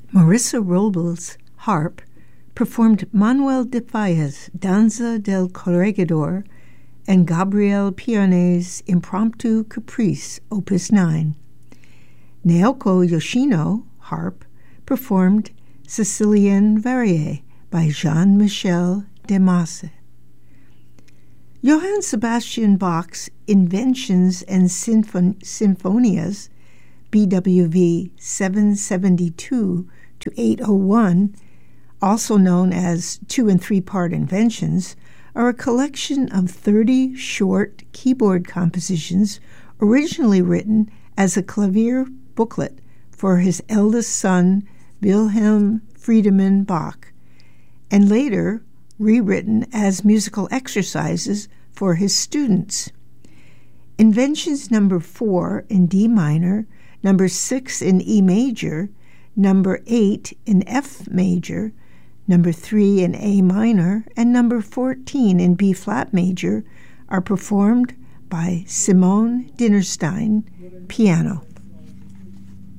Marissa Robles, harp, performed Manuel de Falla's Danza del Corregidor and Gabriel Pionet's Impromptu Caprice, Opus 9. Naoko Yoshino, harp, performed Sicilian Varie by Jean-Michel Demasse. Johann Sebastian Bach's Inventions and Sinfonias, BWV 772 to 801, also known as 2- and 3-part inventions, are a collection of 30 short keyboard compositions originally written as a clavier booklet for his eldest son, Wilhelm Friedemann Bach, and later rewritten as musical exercises for his students. Inventions number 4 in D minor, number 6 in E major, number 8 in F major, number 3 in A minor, and number 14 in B flat major are performed by Simone Dinnerstein, piano.